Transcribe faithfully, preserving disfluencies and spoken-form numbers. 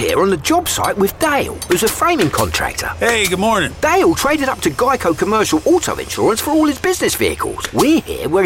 here on the job site with Dale, who's a framing contractor. Hey, good morning. Dale traded up to Geico Commercial Auto Insurance for all his business vehicles. We're here where